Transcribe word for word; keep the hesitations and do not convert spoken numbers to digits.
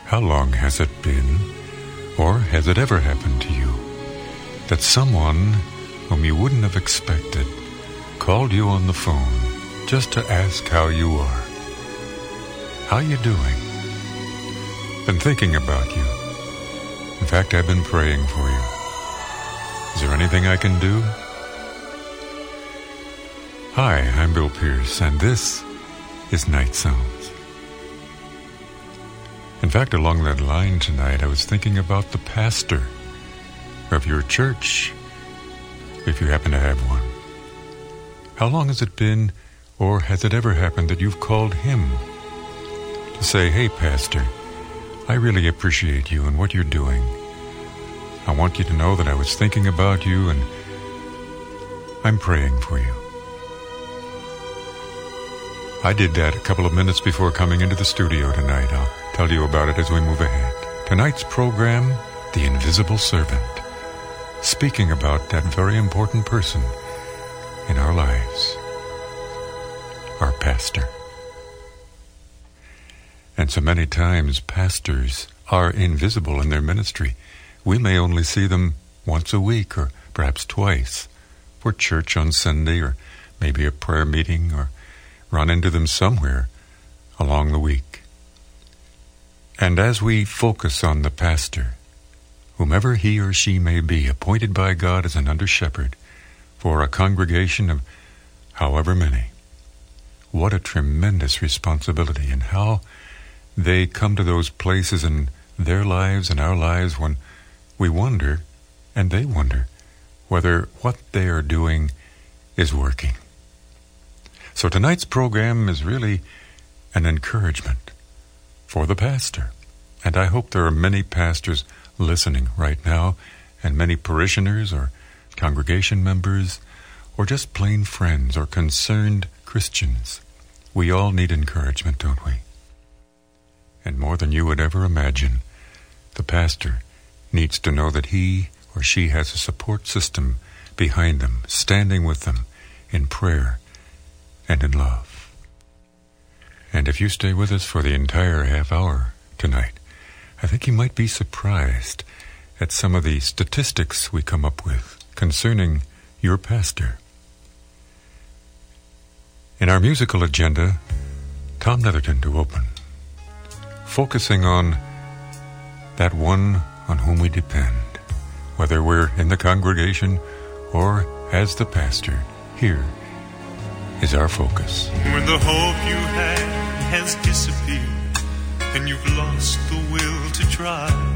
How long has it been, or has it ever happened to you, that someone whom you wouldn't have expected called you on the phone just to ask how you are? How you doing? Been thinking about you. In fact, I've been praying for you. Is there anything I can do? Hi, I'm Bill Pierce, and this is Night Sounds. In fact, along that line tonight, I was thinking about the pastor of your church, if you happen to have one. How long has it been, or has it ever happened that you've called him to say, "Hey, Pastor, I really appreciate you and what you're doing. I want you to know that I was thinking about you and I'm praying for you." I did that a couple of minutes before coming into the studio tonight. I'll tell you about it as we move ahead. Tonight's program, The Invisible Servant, speaking about that very important person in our lives, our pastor. And so many times pastors are invisible in their ministry. We may only see them once a week or perhaps twice for church on Sunday or maybe a prayer meeting, or run into them somewhere along the week. And as we focus on the pastor, whomever he or she may be, appointed by God as an under-shepherd for a congregation of however many, what a tremendous responsibility, and how they come to those places in their lives and our lives when we wonder, and they wonder, whether what they are doing is working. So tonight's program is really an encouragement for the pastor. And I hope there are many pastors listening right now, and many parishioners or congregation members, or just plain friends or concerned Christians. We all need encouragement, don't we? And more than you would ever imagine, the pastor needs to know that he or she has a support system behind them, standing with them in prayer and in love. And if you stay with us for the entire half hour tonight, I think you might be surprised at some of the statistics we come up with concerning your pastor. In our musical agenda, Tom Netherton to open, focusing on that one on whom we depend, whether we're in the congregation or as the pastor. Here is our focus. When the hope you had has disappeared and you've lost the will to try,